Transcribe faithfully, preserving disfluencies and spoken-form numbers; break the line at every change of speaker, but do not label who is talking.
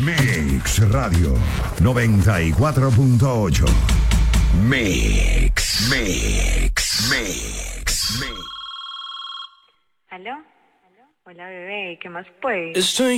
Mix Radio noventa y cuatro punto ocho. Mix, Mix, Mix, Mix.
¿Aló? Hola, bebé, ¿qué más pues?
Estoy